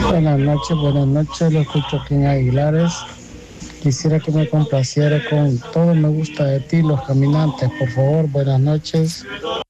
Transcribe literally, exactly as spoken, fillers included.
Buenas noches, buenas noches, lo escucho aquí en Aguilares. Quisiera que me complaciera con Todo me gusta de ti, Los Caminantes, por favor, buenas noches.